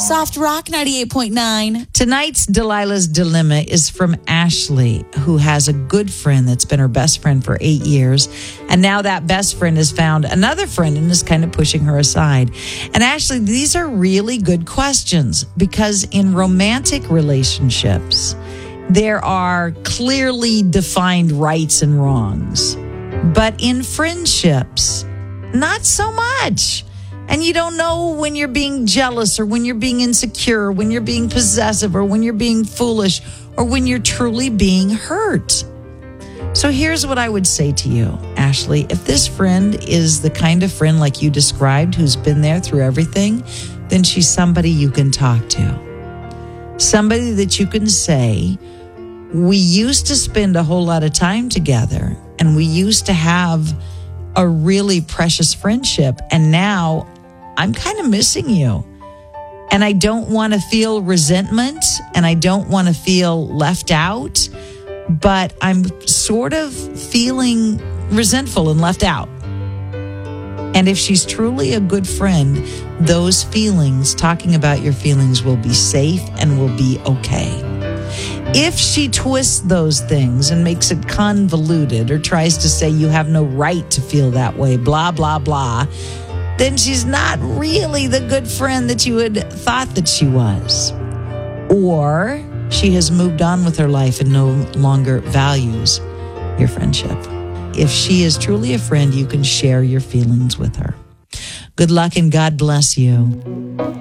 Soft Rock 98.9. Tonight's Delilah's Dilemma is from Ashley, who has a good friend that's been her best friend for 8 years. And now that best friend has found another friend and is kind of pushing her aside. And Ashley, these are really good questions because in romantic relationships, there are clearly defined rights and wrongs. But in friendships, not so much. And you don't know when you're being jealous or when you're being insecure, or when you're being possessive or when you're being foolish or when you're truly being hurt. So here's what I would say to you, Ashley. If this friend is the kind of friend like you described who's been there through everything, then she's somebody you can talk to. Somebody that you can say, we used to spend a whole lot of time together and we used to have a really precious friendship. And now I'm kind of missing you. And I don't want to feel resentment and I don't want to feel left out, but I'm sort of feeling resentful and left out. And if she's truly a good friend, those feelings, talking about your feelings, will be safe and will be okay. If she twists those things and makes it convoluted or tries to say you have no right to feel that way, blah, blah, blah, then she's not really the good friend that you had thought that she was. Or she has moved on with her life and no longer values your friendship. If she is truly a friend, you can share your feelings with her. Good luck and God bless you.